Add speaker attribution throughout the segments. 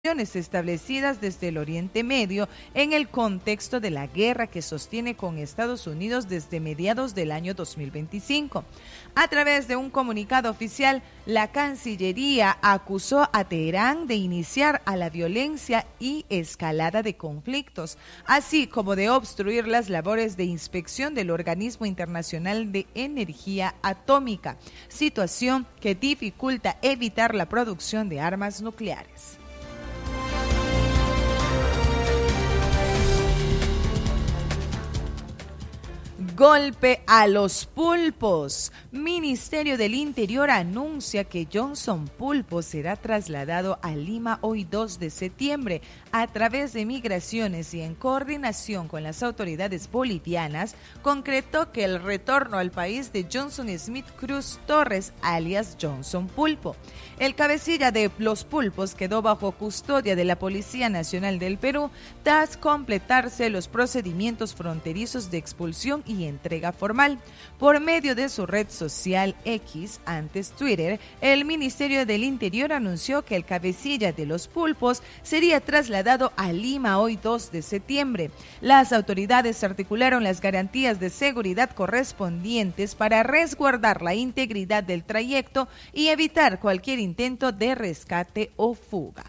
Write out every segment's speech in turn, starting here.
Speaker 1: establecidas desde el Oriente Medio en el contexto de la guerra que sostiene con Estados Unidos desde mediados del año 2025. A través de un comunicado oficial, la Cancillería acusó a Teherán de iniciar a la violencia y escalada de conflictos, así como de obstruir las labores de inspección del Organismo Internacional de Energía Atómica, situación que dificulta evitar la producción de armas nucleares. Golpe a los pulpos. Ministerio del Interior anuncia que Johnson Pulpo será trasladado a Lima hoy 2 de septiembre. A través de Migraciones y en coordinación con las autoridades bolivianas, concretó que el retorno al país de Johnson Smith Cruz Torres, alias Johnson Pulpo. El cabecilla de los pulpos quedó bajo custodia de la Policía Nacional del Perú tras completarse los procedimientos fronterizos de expulsión y entrega formal. Por medio de su red social X, antes Twitter, el Ministerio del Interior anunció que el cabecilla de los pulpos sería trasladado a Lima hoy 2 de septiembre. Las autoridades articularon las garantías de seguridad correspondientes para resguardar la integridad del trayecto y evitar cualquier intento de rescate o fuga.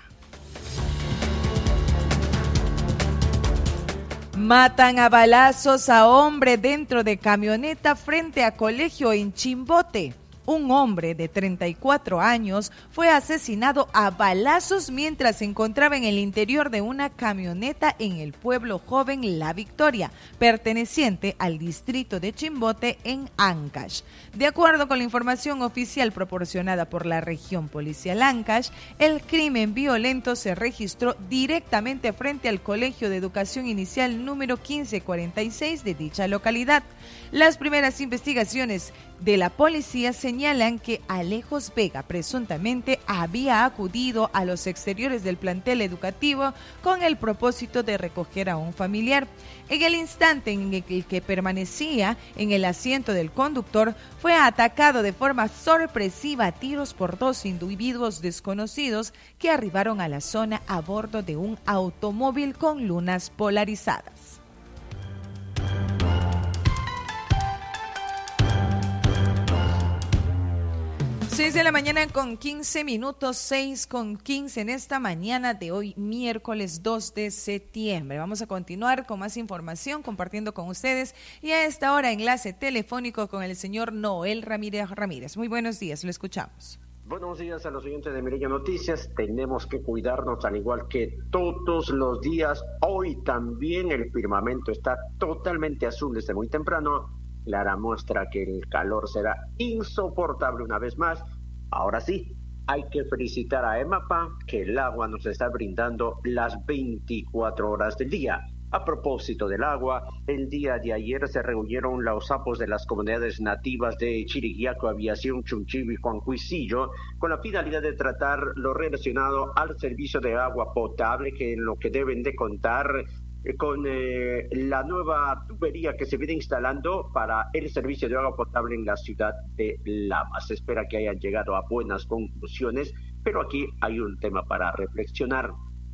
Speaker 1: Matan a balazos a hombre dentro de camioneta frente a colegio en Chimbote. Un hombre de 34 años fue asesinado a balazos mientras se encontraba en el interior de una camioneta en el pueblo joven La Victoria, perteneciente al distrito de Chimbote en Ancash. De acuerdo con la información oficial proporcionada por la región policial Ancash, el crimen violento se registró directamente frente al Colegio de Educación Inicial número 1546 de dicha localidad. Las primeras investigaciones de la policía señalan que Alejos Vega presuntamente había acudido a los exteriores del plantel educativo con el propósito de recoger a un familiar. En el instante en el que permanecía en el asiento del conductor, fue atacado de forma sorpresiva a tiros por dos individuos desconocidos que arribaron a la zona a bordo de un automóvil con lunas polarizadas. 6 de la mañana con 15 minutos, 6 con 15 en esta mañana de hoy, miércoles 2 de septiembre. Vamos a continuar con más información, compartiendo con ustedes y a esta hora enlace telefónico con el señor Noel Ramírez. Muy buenos días, lo escuchamos.
Speaker 2: Buenos días a los oyentes de Milenio Noticias. Tenemos que cuidarnos al igual que todos los días. Hoy también el firmamento está totalmente azul desde muy temprano. Clara muestra que el calor será insoportable una vez más. Ahora sí, hay que felicitar a EMAPA, que el agua nos está brindando las 24 horas del día. A propósito del agua, el día de ayer se reunieron los sapos de las comunidades nativas de Chiriquiaco, Aviación, Chunchibi y Juancuicillo, con la finalidad de tratar lo relacionado al servicio de agua potable, que lo que deben de contar con la nueva tubería que se viene instalando para el servicio de agua potable en la ciudad de Lama. Se espera que hayan llegado a buenas conclusiones, pero aquí hay un tema para reflexionar.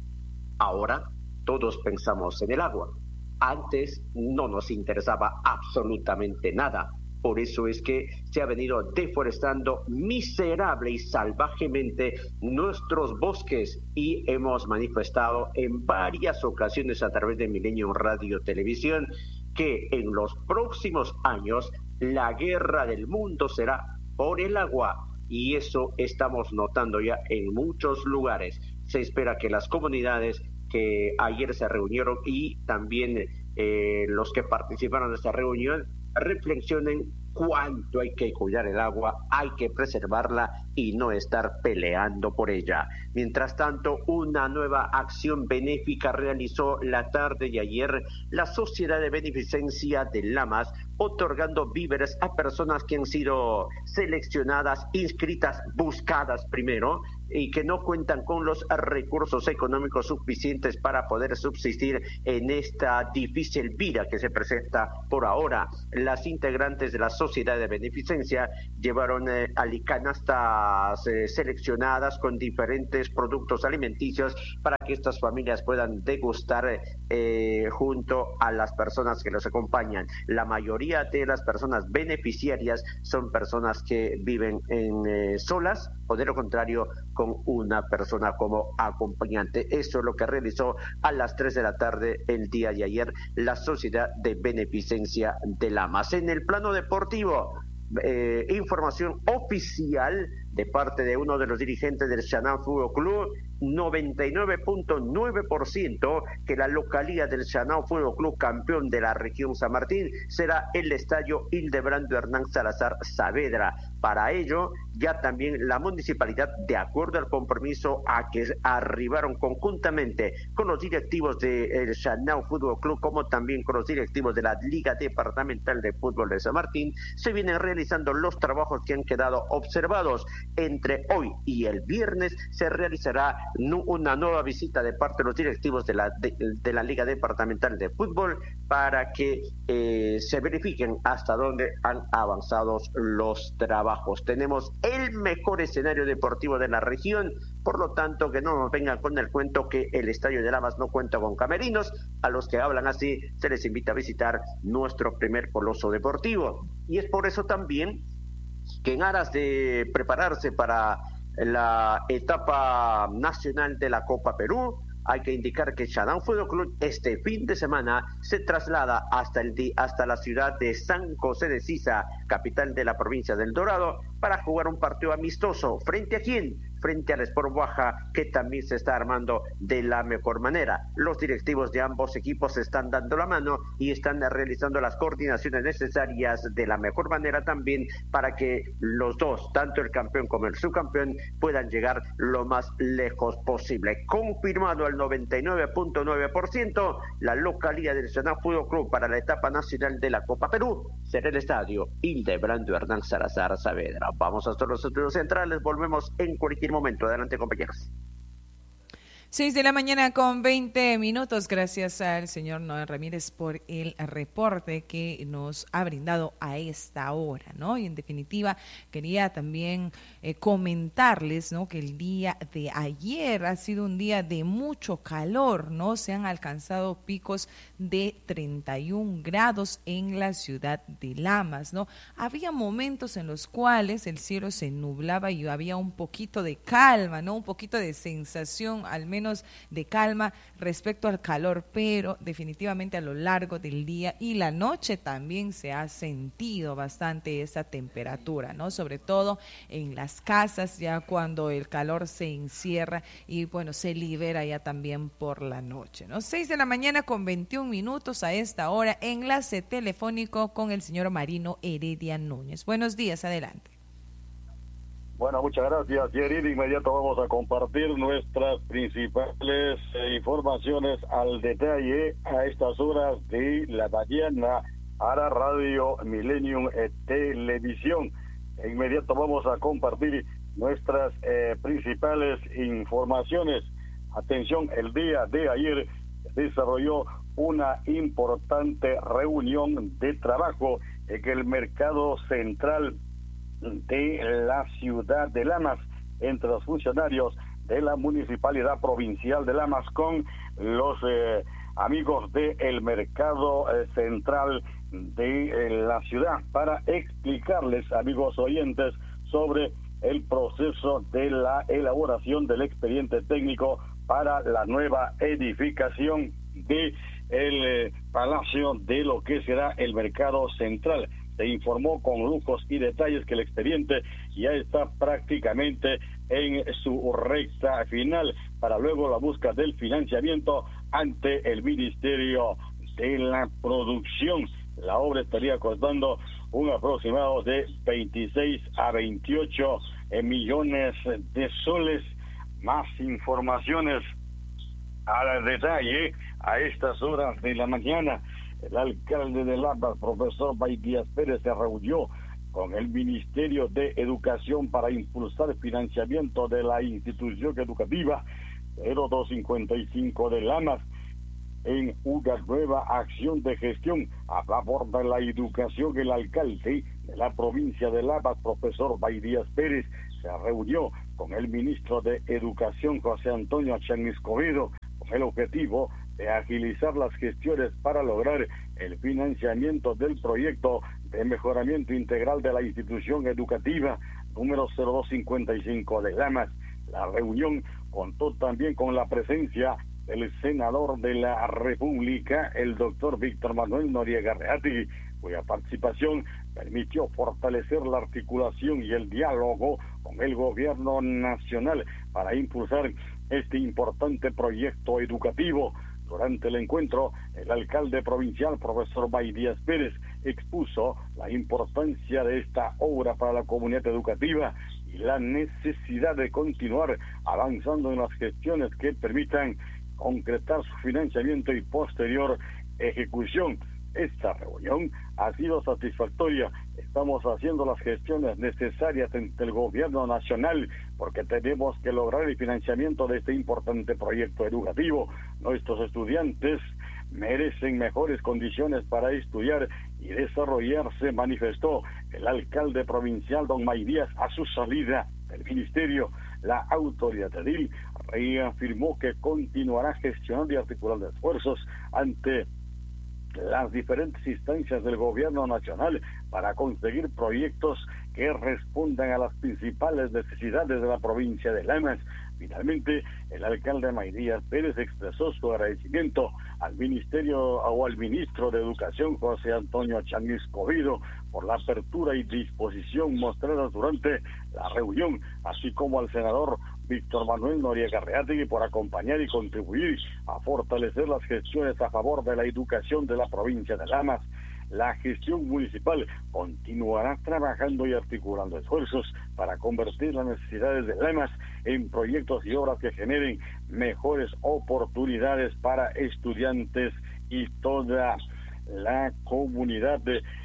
Speaker 2: Ahora todos pensamos en el agua. Antes no nos interesaba absolutamente nada. Por eso es que se ha venido deforestando miserable y salvajemente nuestros bosques y hemos manifestado en varias ocasiones a través de Milenio Radio Televisión que en los próximos años la guerra del mundo será por el agua y eso estamos notando ya en muchos lugares. Se espera que las comunidades que ayer se reunieron y también los que participaron de esta reunión reflexionen cuánto hay que cuidar el agua, hay que preservarla y no estar peleando por ella. Mientras tanto, una nueva acción benéfica realizó la tarde de ayer la Sociedad de Beneficencia de Lamas, otorgando víveres a personas que han sido seleccionadas, inscritas, buscadas primero y que no cuentan con los recursos económicos suficientes para poder subsistir en esta difícil vida que se presenta por ahora. Las integrantes de la sociedad de beneficencia llevaron canastas seleccionadas con diferentes productos alimenticios para que estas familias puedan degustar junto a las personas que los acompañan. La mayoría de las personas beneficiarias son personas que viven solas o de lo contrario con una persona como acompañante. Eso es lo que realizó a las 3 de la tarde el día de ayer la Sociedad de Beneficencia de Lamas. En el plano deportivo, información oficial de parte de uno de los dirigentes del Shanán Fútbol Club, 99.9% que la localidad del Shanán Fútbol Club, campeón de la región San Martín, será el estadio Hildebrando Hernán Salazar Saavedra. Para ello, ya también la municipalidad, de acuerdo al compromiso a que arribaron conjuntamente con los directivos del Shanán Fútbol Club, como también con los directivos de la Liga Departamental de Fútbol de San Martín, se vienen realizando los trabajos que han quedado observados. Entre hoy y el viernes se realizará una nueva visita de parte de los directivos de la Liga Departamental de Fútbol para que se verifiquen hasta dónde han avanzado los trabajos. Tenemos el mejor escenario deportivo de la región, por lo tanto que no nos vengan con el cuento que el Estadio de Lamas no cuenta con camerinos. A los que hablan así se les invita a visitar nuestro primer coloso deportivo, y es por eso también que en aras de prepararse para la etapa nacional de la Copa Perú, hay que indicar que Shanán Fútbol Club este fin de semana se traslada hasta la ciudad de San José de Sisa, capital de la provincia del Dorado, para jugar un partido amistoso. ¿Frente a quién? Frente al Sport Baja, que también se está armando de la mejor manera. Los directivos de ambos equipos se están dando la mano y están realizando las coordinaciones necesarias de la mejor manera también para que los dos, tanto el campeón como el subcampeón, puedan llegar lo más lejos posible. Confirmado al 99.9%, la localidad del Shanán Fútbol Club para la etapa nacional de la Copa Perú será el estadio Hildebrando Hernán Salazar Saavedra. Vamos hasta los estudios centrales, volvemos en cualquier momento. Adelante, compañeros.
Speaker 1: 6:20 a.m. Gracias al señor Noé Ramírez por el reporte que nos ha brindado a esta hora, ¿no? Y en definitiva, quería también comentarles, ¿no?, que el día de ayer ha sido un día de mucho calor, ¿no? Se han alcanzado picos de 31 grados en la ciudad de Lamas, ¿no? Había momentos en los cuales el cielo se nublaba y había un poquito de calma, ¿no? Un poquito de sensación, al menos de calma respecto al calor, pero definitivamente a lo largo del día y la noche también se ha sentido bastante esa temperatura, ¿no? Sobre todo en las casas, ya cuando el calor se encierra y bueno, se libera ya también por la noche, ¿no? 6:21 a esta hora, enlace telefónico con el señor Marino Heredia Núñez. Buenos días, adelante.
Speaker 3: Bueno, muchas gracias, Jerry. De inmediato vamos a compartir nuestras principales informaciones al detalle a estas horas de la mañana a la Radio Millennium Televisión. De inmediato vamos a compartir nuestras principales informaciones. Atención, el día de ayer se desarrolló una importante reunión de trabajo en el mercado central de la ciudad de Lamas, entre los funcionarios de la Municipalidad Provincial de Lamas con los amigos del mercado central de la ciudad, para explicarles, amigos oyentes, sobre el proceso de la elaboración del expediente técnico para la nueva edificación de el palacio de lo que será el mercado central. Se informó con lujos y detalles que el expediente ya está prácticamente en su recta final para luego la búsqueda del financiamiento ante el Ministerio de la Producción. La obra estaría costando un aproximado de 26 a 28 millones de soles. Más informaciones al detalle a estas horas de la mañana. El alcalde de Lamas, profesor Bay Díaz Pérez, se reunió con el Ministerio de Educación para impulsar financiamiento de la institución educativa 0255 de Lamas en una nueva acción de gestión a favor de la educación. El alcalde de la provincia de Lamas, profesor Baidías Pérez, se reunió con el ministro de Educación, José Antonio Chang Escobedo, con el objetivo de agilizar las gestiones para lograr el financiamiento del proyecto de mejoramiento integral de la institución educativa número 0255 de Lamas. La reunión contó también con la presencia del senador de la República, el doctor Víctor Manuel Noriega Reategui, cuya participación permitió fortalecer la articulación y el diálogo con el gobierno nacional para impulsar este importante proyecto educativo. Durante el encuentro, el alcalde provincial, profesor Baidías Pérez, expuso la importancia de esta obra para la comunidad educativa y la necesidad de continuar avanzando en las gestiones que permitan concretar su financiamiento y posterior ejecución. Esta reunión ha sido satisfactoria. Estamos haciendo las gestiones necesarias ante el gobierno nacional porque tenemos que lograr el financiamiento de este importante proyecto educativo. Nuestros estudiantes merecen mejores condiciones para estudiar y desarrollarse, manifestó el alcalde provincial, don Maidías, a su salida del ministerio. La autoridad edil reafirmó que continuará gestionando y articulando esfuerzos ante las diferentes instancias del gobierno nacional para conseguir proyectos que respondan a las principales necesidades de la provincia de Lamas. Finalmente, el alcalde Baidías Pérez expresó su agradecimiento al ministerio o al ministro de Educación, José Antonio Chang Escobedo, por la apertura y disposición mostradas durante la reunión, así como al senador Víctor Manuel Noriega Reategui por acompañar y contribuir a fortalecer las gestiones a favor de la educación de la provincia de Lamas. La gestión municipal continuará trabajando y articulando esfuerzos para convertir las necesidades de Lamas en proyectos y obras que generen mejores oportunidades para estudiantes y toda la comunidad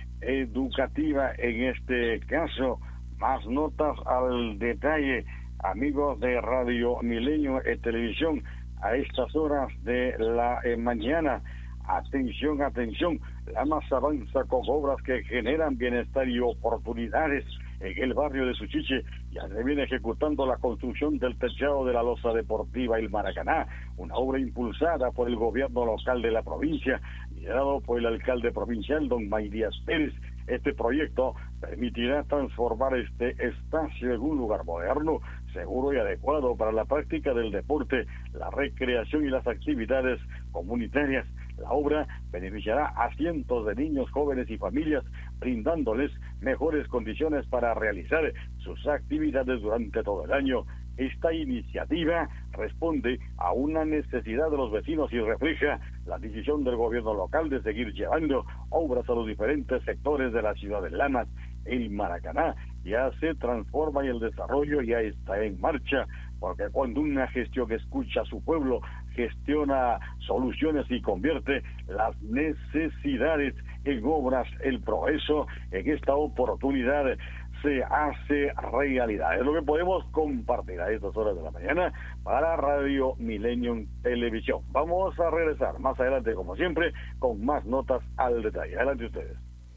Speaker 3: educativa. En este caso, más notas al detalle, amigos de Radio Milenio y Televisión, a estas horas de la mañana. Atención, atención, Lamas avanza con obras que generan bienestar y oportunidades. En el barrio de Suchiche ya se viene ejecutando la construcción del techado de la losa deportiva El Maracaná, una obra impulsada por el gobierno local de la provincia, liderado por el alcalde provincial, don Baidías Pérez. Este proyecto permitirá transformar este espacio en un lugar moderno, seguro y adecuado para la práctica del deporte, la recreación y las actividades comunitarias. La obra beneficiará a cientos de niños, jóvenes y familias, brindándoles mejores condiciones para realizar sus actividades durante todo el año. Esta iniciativa responde a una necesidad de los vecinos y refleja la decisión del gobierno local de seguir llevando obras a los diferentes sectores de la ciudad de Lamas. El Maracaná ya se transforma y el desarrollo ya está en marcha, porque cuando una gestión escucha a su pueblo, gestiona soluciones y convierte las necesidades en obras, el progreso en esta oportunidad se hace realidad. Es lo que podemos compartir a estas horas de la mañana para Radio Millennium Televisión. Vamos a regresar más adelante, como siempre, con más notas al detalle. Adelante ustedes.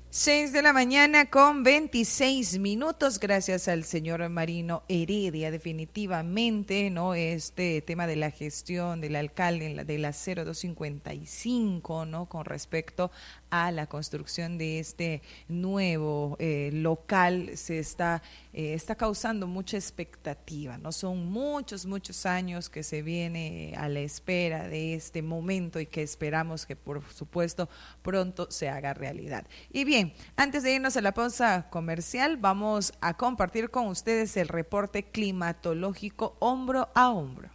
Speaker 1: 6 de la mañana con 26 minutos, gracias al señor Marino Heredia. Definitivamente, ¿no? Este tema de la gestión del alcalde de la 0255, ¿no? Con respecto a la construcción de este nuevo local, se está causando mucha expectativa, ¿no? Son muchos años que se viene a la espera de este momento y que esperamos que, por supuesto, pronto se haga realidad. Y bien, antes de irnos a la pausa comercial, vamos a compartir con ustedes el reporte climatológico hombro a hombro.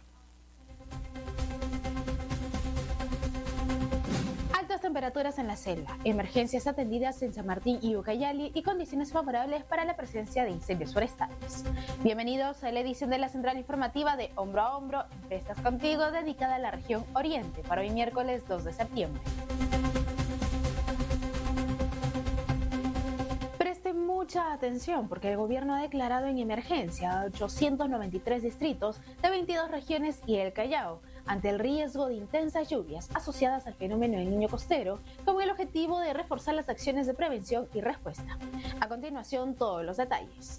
Speaker 4: Temperaturas en la selva, emergencias atendidas en San Martín y Ucayali y condiciones favorables para la presencia de incendios forestales. Bienvenidos a la edición de la Central Informativa de Hombro a Hombro, Empresas Contigo, dedicada a la región Oriente, para hoy miércoles 2 de septiembre. Presten muy mucha atención porque el gobierno ha declarado en emergencia a 893 distritos de 22 regiones y el Callao ante el riesgo de intensas lluvias asociadas al fenómeno del Niño Costero, con el objetivo de reforzar las acciones de prevención y respuesta. A continuación, todos los detalles.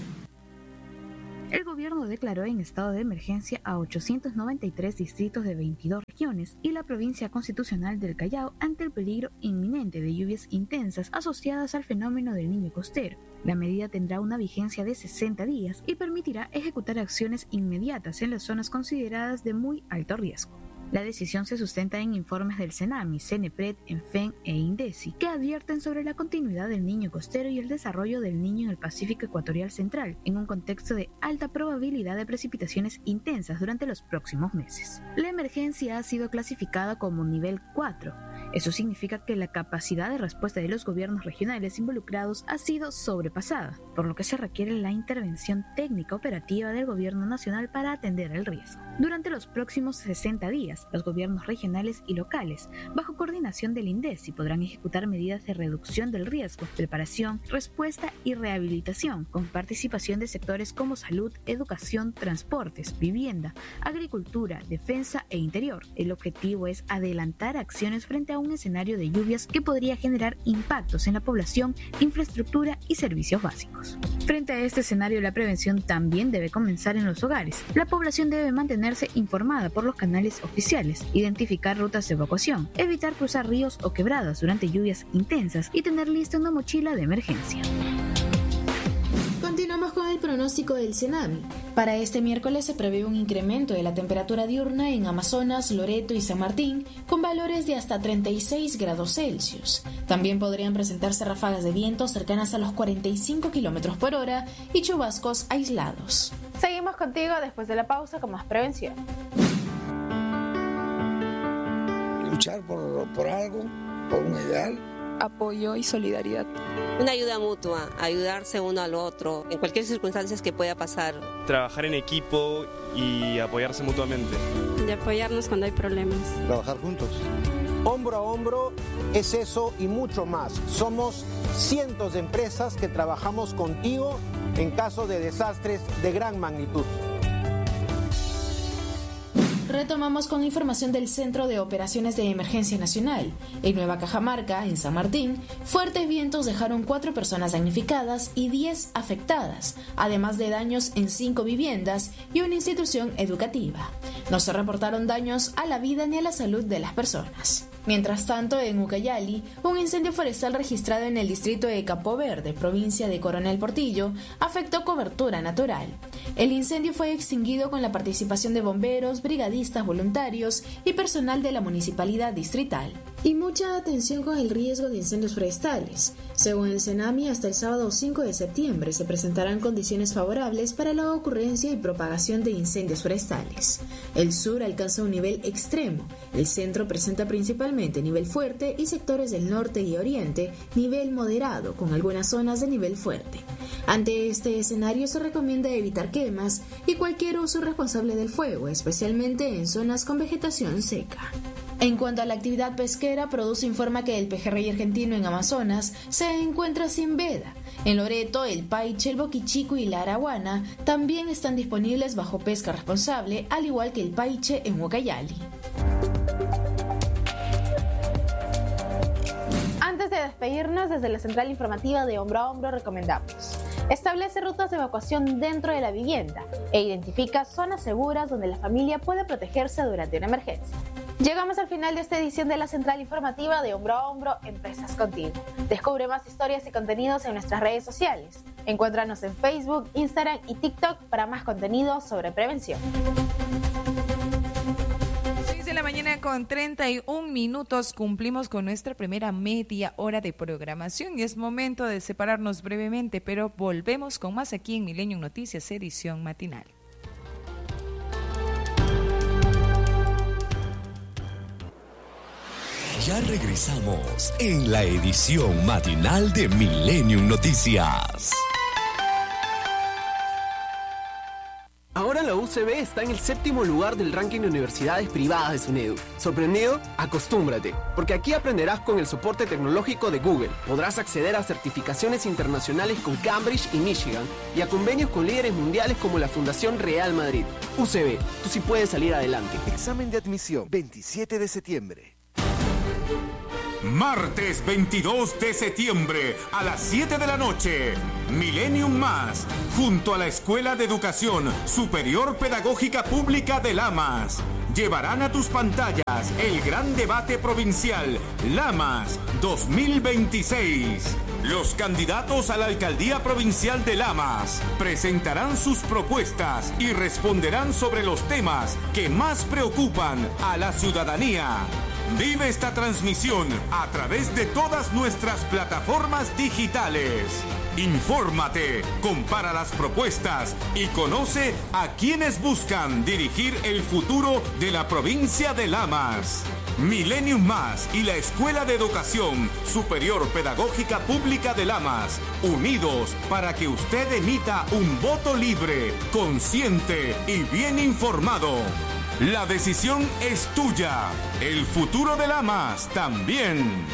Speaker 5: El gobierno declaró en estado de emergencia a 893 distritos de 22 regiones y la provincia constitucional del Callao ante el peligro inminente de lluvias intensas asociadas al fenómeno del Niño Costero. La medida tendrá una vigencia de 60 días y permitirá ejecutar acciones inmediatas en las zonas consideradas de muy alto riesgo. La decisión se sustenta en informes del CENAMI, CENEPRED, ENFEN e INDECI, que advierten sobre la continuidad del Niño Costero y el desarrollo del Niño en el Pacífico Ecuatorial Central, en un contexto de alta probabilidad de precipitaciones intensas durante los próximos meses. La emergencia ha sido clasificada como nivel 4. Eso significa que la capacidad de respuesta de los gobiernos regionales involucrados ha sido sobrepasada, por lo que se requiere la intervención técnica operativa del gobierno nacional para atender el riesgo. Durante los próximos 60 días, los gobiernos regionales y locales, bajo coordinación del INDECI, podrán ejecutar medidas de reducción del riesgo, preparación, respuesta y rehabilitación, con participación de sectores como salud, educación, transportes, vivienda, agricultura, defensa e interior. El objetivo es adelantar acciones frente a un escenario de lluvias que podría generar impactos en la población, infraestructura y servicios básicos. Frente a este escenario, la prevención también debe comenzar en los hogares. La población debe mantenerse informada por los canales oficiales, identificar rutas de evacuación, evitar cruzar ríos o quebradas durante lluvias intensas y tener lista una mochila de emergencia.
Speaker 6: Continuamos con el pronóstico del CENAMI. Para este miércoles se prevé un incremento de la temperatura diurna en Amazonas, Loreto y San Martín, con valores de hasta 36 grados Celsius. También podrían presentarse ráfagas de viento cercanas a los 45 km por hora y chubascos aislados.
Speaker 4: Seguimos contigo después de la pausa con más prevención.
Speaker 7: Luchar por algo, por un ideal.
Speaker 8: Apoyo y solidaridad.
Speaker 9: Una ayuda mutua, ayudarse uno al otro, en cualquier circunstancia que pueda pasar.
Speaker 10: Trabajar en equipo y apoyarse mutuamente.
Speaker 8: Y apoyarnos cuando hay problemas.
Speaker 7: Trabajar juntos.
Speaker 11: Hombro a hombro es eso y mucho más. Somos cientos de empresas que trabajamos contigo en caso de desastres de gran magnitud.
Speaker 6: Retomamos con información del Centro de Operaciones de Emergencia Nacional. En Nueva Cajamarca, en San Martín, fuertes vientos dejaron 4 personas damnificadas y 10 afectadas, además de daños en 5 viviendas y una institución educativa. No se reportaron daños a la vida ni a la salud de las personas. Mientras tanto, en Ucayali, un incendio forestal registrado en el distrito de Campo Verde, provincia de Coronel Portillo, afectó cobertura natural. El incendio fue extinguido con la participación de bomberos, brigadistas voluntarios y personal de la municipalidad distrital. Y mucha atención con el riesgo de incendios forestales. Según el CENAMI, hasta el sábado 5 de septiembre se presentarán condiciones favorables para la ocurrencia y propagación de incendios forestales. El sur alcanza un nivel extremo, el centro presenta principalmente nivel fuerte y sectores del norte y oriente nivel moderado, con algunas zonas de nivel fuerte. Ante este escenario se recomienda evitar quemas y cualquier uso irresponsable del fuego, especialmente en zonas con vegetación seca. En cuanto a la actividad pesquera, Produce informa que el pejerrey argentino en Amazonas se encuentra sin veda. En Loreto, el paiche, el boquichico y la araguana también están disponibles bajo pesca responsable, al igual que el paiche en Ucayali.
Speaker 4: Antes de despedirnos, desde la central informativa de Hombro a Hombro recomendamos: establece rutas de evacuación dentro de la vivienda e identifica zonas seguras donde la familia puede protegerse durante una emergencia. Llegamos al final de esta edición de la central informativa de Hombro a Hombro, Empresas Contigo. Descubre más historias y contenidos en nuestras redes sociales. Encuéntranos en Facebook, Instagram y TikTok para más contenido sobre prevención.
Speaker 1: 6 de la mañana con 31 minutos, cumplimos con nuestra primera media hora de programación y es momento de separarnos brevemente, pero volvemos con más aquí en Milenio Noticias, edición matinal.
Speaker 12: Ya regresamos en la edición matinal de Millennium Noticias.
Speaker 13: Ahora la UCB está en el 7º lugar del ranking de universidades privadas de SUNEDU. ¿Sorprendido? Acostúmbrate, porque aquí aprenderás con el soporte tecnológico de Google. Podrás acceder a certificaciones internacionales con Cambridge y Michigan y a convenios con líderes mundiales como la Fundación Real Madrid. UCB, tú sí puedes salir adelante.
Speaker 14: Examen de admisión, 27 de septiembre.
Speaker 15: Martes 22 de septiembre a las 7 de la noche, Millennium Más, junto a la Escuela de Educación Superior Pedagógica Pública de Lamas, llevarán a tus pantallas el gran debate provincial Lamas 2026. Los candidatos a la alcaldía provincial de Lamas presentarán sus propuestas y responderán sobre los temas que más preocupan a la ciudadanía. Vive esta transmisión a través de todas nuestras plataformas digitales. Infórmate, compara las propuestas y conoce a quienes buscan dirigir el futuro de la provincia de Lamas. Millennium Más y la Escuela de Educación Superior Pedagógica Pública de Lamas, unidos para que usted emita un voto libre, consciente y bien informado. La decisión es tuya. El futuro de Lamas también.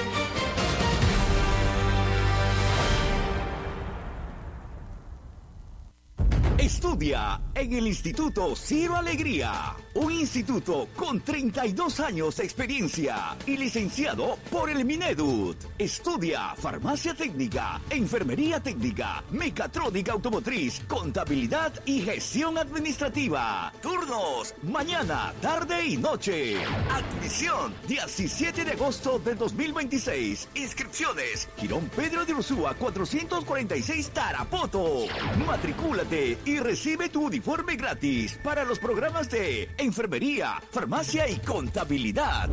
Speaker 12: Estudia en el Instituto Ciro Alegría, un instituto con 32 años de experiencia y licenciado por el Minedut. Estudia farmacia técnica, enfermería técnica, mecatrónica automotriz, contabilidad y gestión administrativa. Turnos, mañana, tarde y noche. Admisión, 17 de agosto del 2026. Inscripciones, Girón Pedro de Ursúa 446 Tarapoto. Matricúlate y recibe tu uniforme gratis para los programas de enfermería, farmacia y contabilidad.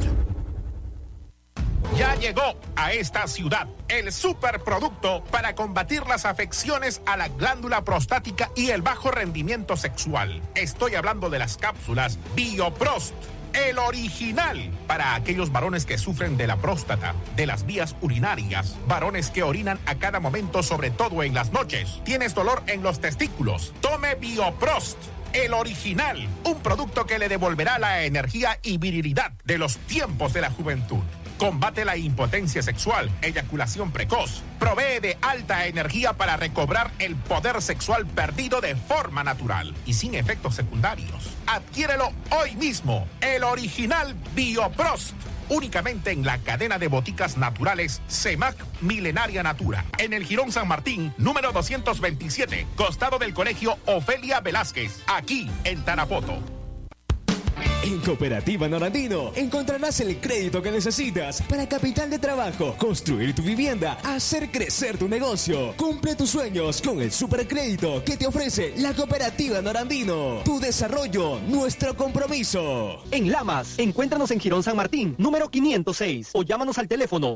Speaker 16: Ya llegó a esta ciudad el superproducto para combatir las afecciones a la glándula prostática y el bajo rendimiento sexual. Estoy hablando de las cápsulas Bioprost. El original para aquellos varones que sufren de la próstata, de las vías urinarias, varones que orinan a cada momento, sobre todo en las noches. ¿Tienes dolor en los testículos? Tome Bioprost. El original, un producto que le devolverá la energía y virilidad de los tiempos de la juventud. Combate la impotencia sexual, eyaculación precoz. Provee de alta energía para recobrar el poder sexual perdido de forma natural y sin efectos secundarios. Adquiérelo hoy mismo. El original Bioprost. Únicamente en la cadena de boticas naturales CEMAC Milenaria Natura. En el Jirón San Martín, número 227, costado del Colegio Ofelia Velázquez. Aquí en Tarapoto.
Speaker 17: En Cooperativa Norandino encontrarás el crédito que necesitas para capital de trabajo, construir tu vivienda, hacer crecer tu negocio. Cumple tus sueños con el supercrédito que te ofrece la Cooperativa Norandino. Tu desarrollo, nuestro compromiso.
Speaker 18: En Lamas, encuéntranos en Jirón San Martín, número 506, o llámanos al teléfono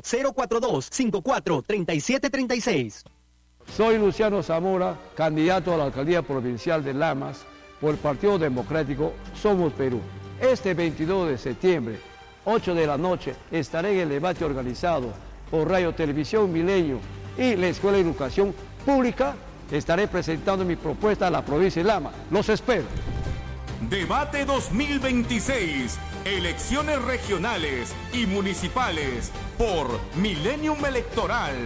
Speaker 18: 042-54-3736.
Speaker 19: Soy Luciano Zamora, candidato a la alcaldía provincial de Lamas por el Partido Democrático Somos Perú. Este 22 de septiembre, 8 de la noche, estaré en el debate organizado por Radio Televisión Milenio y la Escuela de Educación Pública. Estaré presentando mi propuesta a la provincia de Lamas. Los espero.
Speaker 15: Debate 2026. Elecciones regionales y municipales por Millennium Electoral.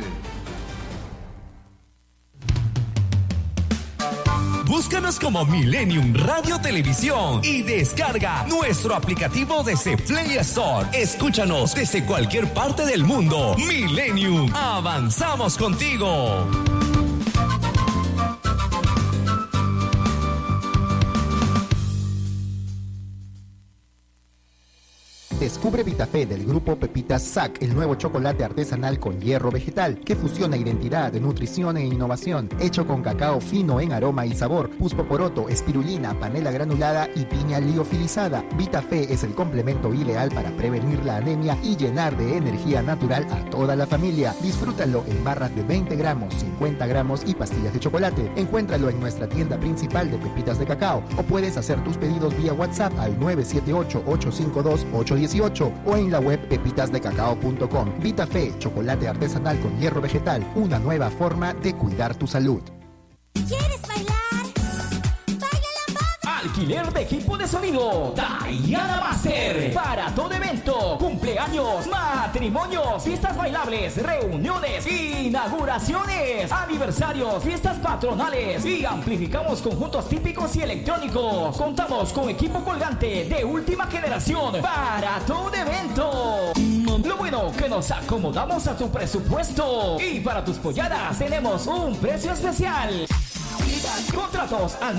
Speaker 12: Búscanos como Millennium Radio Televisión y descarga nuestro aplicativo desde Play Store. Escúchanos desde cualquier parte del mundo. Millennium, avanzamos contigo.
Speaker 20: Descubre Vitafé del grupo Pepitas SAC, el nuevo chocolate artesanal con hierro vegetal que fusiona identidad, nutrición e innovación, hecho con cacao fino en aroma y sabor, puspoporoto, espirulina, panela granulada y piña liofilizada. Vitafé es el complemento ideal para prevenir la anemia y llenar de energía natural a toda la familia. Disfrútalo en barras de 20 gramos, 50 gramos y pastillas de chocolate. Encuéntralo en nuestra tienda principal de pepitas de cacao o puedes hacer tus pedidos vía WhatsApp al 978-852-818 o en la web pepitasdecacao.com. Vitafé, chocolate artesanal con hierro vegetal, una nueva forma de cuidar tu salud.
Speaker 21: ¿Quieres bailar? ¡Baila alquiler de equipo de sonido. Diana Master. Para todo evento, cumpleaños, matrimonios, fiestas bailables, reuniones, inauguraciones, aniversarios, fiestas patronales y amplificamos conjuntos típicos y electrónicos. Contamos con equipo colgante de última generación para todo evento. Lo bueno que nos acomodamos a tu presupuesto y para tus polladas tenemos un precio especial. Contratos al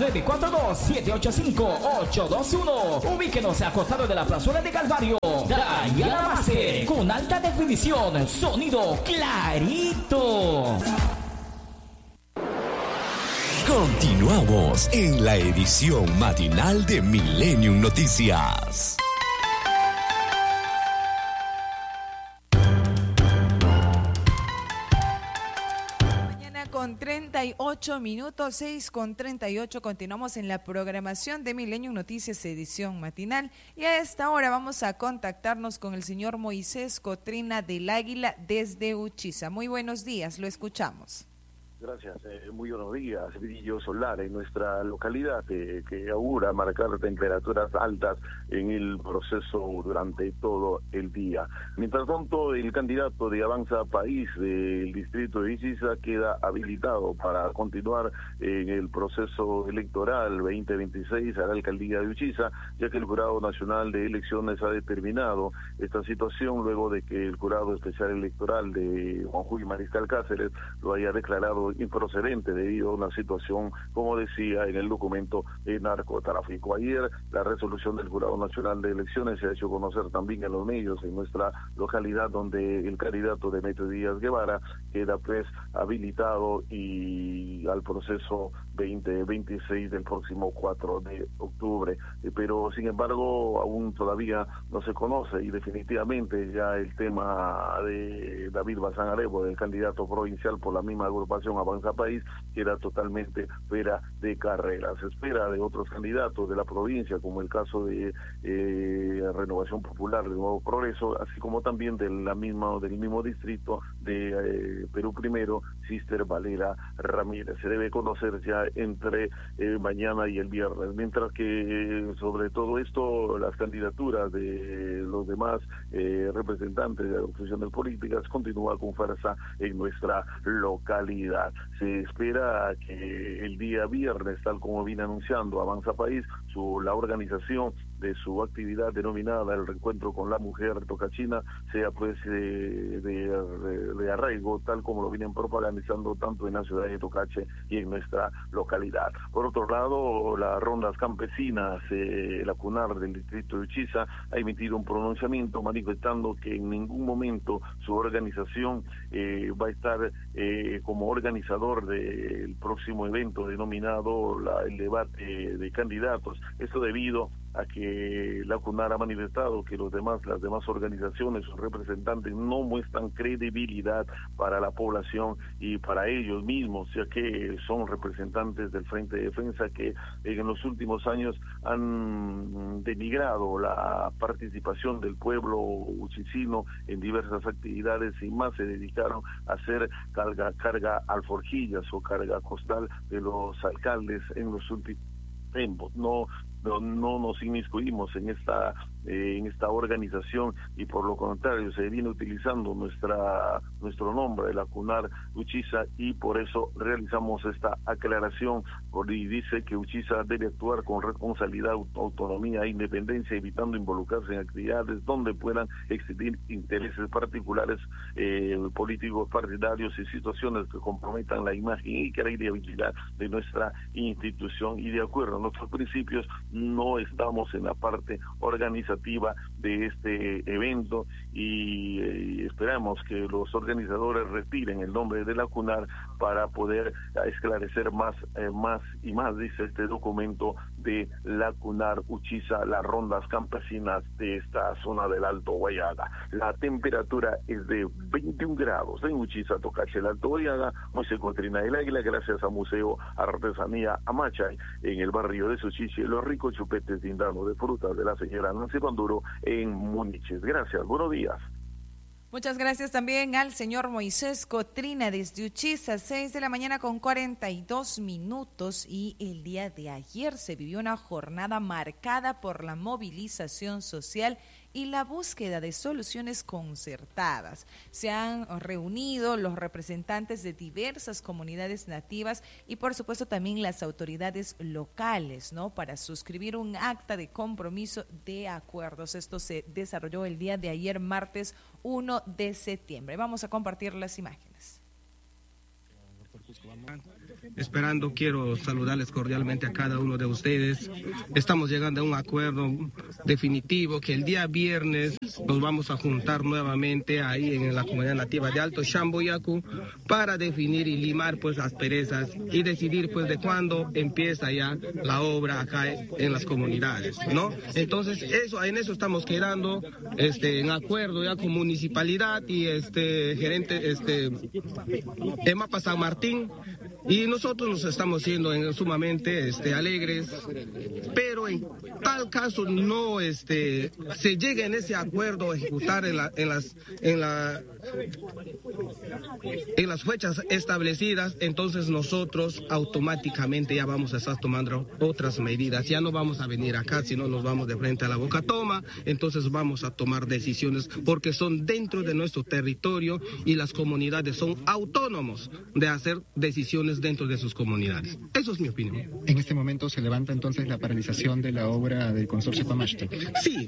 Speaker 21: 942-785-821. Ubíquenos a costado de la plazuela de Calvario. Diana Master, con alta definición, sonido clarito.
Speaker 22: Continuamos en la edición matinal de Millennium Noticias.
Speaker 1: Con 38 minutos, 6:38, continuamos en la programación de Millennium Noticias, edición matinal, y a esta hora vamos a contactarnos con el señor Moisés Cotrina del Águila desde Uchiza. Muy buenos días, lo escuchamos.
Speaker 3: Gracias, muy buenos días. Brillo solar en nuestra localidad que augura marcar temperaturas altas en el proceso durante todo el día. Mientras tanto, el candidato de Avanza País del distrito de Uchiza queda habilitado para continuar en el proceso electoral 2026 a la alcaldía de Uchiza, ya que el Jurado Nacional de Elecciones ha determinado esta situación luego de que el Jurado Especial Electoral de Jujuy Mariscal Cáceres lo haya declarado improcedente debido a una situación, como decía en el documento, de narcotráfico. Ayer la resolución del Jurado Nacional de Elecciones se ha hecho conocer también en los medios en nuestra localidad, donde el candidato Demetrio Díaz Guevara queda pues habilitado y al proceso 2026 del próximo 4 de octubre. Pero sin embargo aún todavía no se conoce y definitivamente ya el tema de David Bazán Arevalo, del candidato provincial por la misma agrupación Avanza País, queda totalmente fuera de carrera. Se espera de otros candidatos de la provincia, como el caso de Renovación Popular, de Nuevo Progreso, así como también del mismo distrito de Perú Primero, Sister Valera Ramírez. Se debe conocer ya entre mañana y el viernes, mientras que sobre todo esto las candidaturas de los demás representantes de las opciones políticas continúan con fuerza en nuestra localidad. Se espera que el día viernes, tal como viene anunciando Avanza País, la organización de su actividad denominada el reencuentro con la mujer tocachina sea pues de arraigo, tal como lo vienen propagandizando tanto en la ciudad de Tocache y en nuestra localidad. Por otro lado, las rondas campesinas, la CUNAR del distrito de Uchiza ha emitido un pronunciamiento manifestando que en ningún momento su organización va a estar como organizador del próximo evento denominado el debate de candidatos. Esto debido a que la CUNAR ha manifestado que las demás organizaciones, sus representantes, no muestran credibilidad para la población y para ellos mismos, ya que son representantes del Frente de Defensa que en los últimos años han denigrado la participación del pueblo uchicino en diversas actividades y más se dedicaron a hacer carga alforjillas o carga costal de los alcaldes en los últimos tiempos. No nos inmiscuimos en esta organización y por lo contrario se viene utilizando nuestro nombre, la CUNAR Uchiza, y por eso realizamos esta aclaración y dice que Uchiza debe actuar con responsabilidad, autonomía e independencia, evitando involucrarse en actividades donde puedan existir intereses particulares, políticos partidarios y situaciones que comprometan la imagen y credibilidad de nuestra institución, y de acuerdo a nuestros principios no estamos en la parte organizativa de este evento y esperamos que los organizadores retiren el nombre de la CUNAR para poder esclarecer más, dice este documento de la CUNAR Uchiza, las rondas campesinas de esta zona del Alto Guayaga. La temperatura es de 21 grados en Uchiza, Tocache, el Alto Guayaga. Moisés Cotrina del Águila, gracias a Museo Artesanía Amachay, en el barrio de Suchiche, los ricos chupetes de indano de frutas de la señora Nancy Panduro en Muniches. Gracias, buenos días.
Speaker 1: Muchas gracias también al señor Moisés Cotrina desde Uchiza, 6 de la mañana con 42 minutos. Y el día de ayer se vivió una jornada marcada por la movilización social y la búsqueda de soluciones concertadas. Se han reunido los representantes de diversas comunidades nativas y por supuesto también las autoridades locales, ¿no? Para suscribir un acta de compromiso de acuerdos. Esto se desarrolló el día de ayer, martes 1 de septiembre. Vamos a compartir las imágenes.
Speaker 2: Esperando, quiero saludarles cordialmente a cada uno de ustedes. Estamos llegando a un acuerdo definitivo que el día viernes nos vamos a juntar nuevamente ahí en la comunidad nativa de Alto Shamboyaku para definir y limar pues las perezas y decidir pues de cuándo empieza ya la obra acá en las comunidades, ¿no? Entonces en eso estamos quedando en acuerdo ya con municipalidad y gerente EMAPA San Martín. Y nosotros nos estamos siendo sumamente alegres, pero en tal caso no se llegue en ese acuerdo a ejecutar en las fechas establecidas, entonces nosotros automáticamente ya vamos a estar tomando otras medidas. Ya no vamos a venir acá, sino nos vamos de frente a la boca toma, entonces vamos a tomar decisiones porque son dentro de nuestro territorio y las comunidades son autónomos de hacer decisiones dentro de sus comunidades. Eso es mi opinión.
Speaker 20: En este momento se levanta entonces la paralización de la obra del consorcio Pamashte.
Speaker 2: Sí,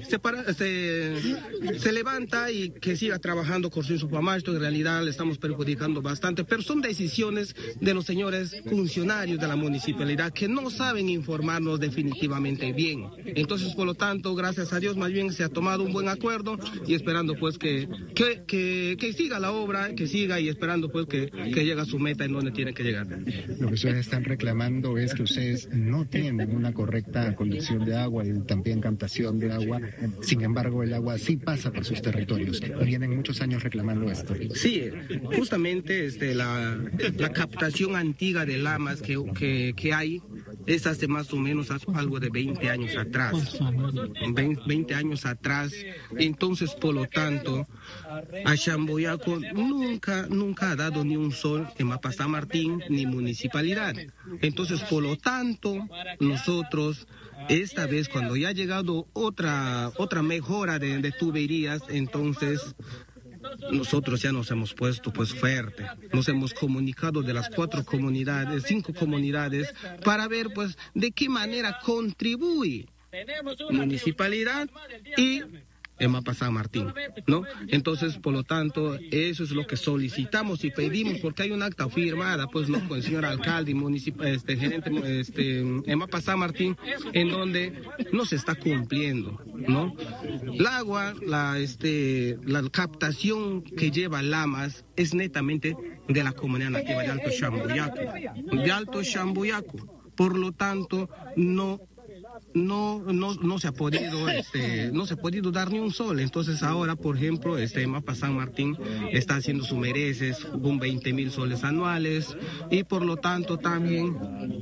Speaker 2: se levanta y que siga trabajando consorcio Pamashte. En realidad le estamos perjudicando bastante, pero son decisiones de los señores funcionarios de la municipalidad que no saben informarnos definitivamente bien. Entonces, por lo tanto, gracias a Dios, más bien se ha tomado un buen acuerdo y esperando pues que siga la obra, que siga y esperando pues que llegue a su meta en donde tiene que llegar.
Speaker 20: Lo que ustedes están reclamando es que ustedes no tienen una correcta conducción de agua y también captación de agua. Sin embargo, el agua sí pasa por sus territorios. Vienen muchos años reclamando esto.
Speaker 2: Sí, justamente la captación antigua de lamas que hay es hace más o menos algo de 20 años atrás. 20 años atrás. Entonces, por lo tanto, a Shamboyaku nunca ha dado ni un sol en EMAPA San Martín ni municipalidad. Entonces, por lo tanto, nosotros esta vez cuando ya ha llegado otra mejora de tuberías, entonces nosotros ya nos hemos puesto pues fuerte, nos hemos comunicado de las 5 comunidades para ver pues de qué manera contribuye municipalidad y EMAPA San Martín, ¿no? Entonces, por lo tanto, eso es lo que solicitamos y pedimos, porque hay un acta firmada, pues, ¿no? Con el señor alcalde y gerente, EMAPA San Martín, en donde no se está cumpliendo, ¿no? El agua, la captación que lleva Lamas es netamente de la comunidad nativa de Alto Shamboyaku. Por lo tanto, no se ha podido dar ni un sol. Entonces ahora, por ejemplo, EMAPA San Martín está haciendo sus mereces con 20,000 soles anuales y por lo tanto también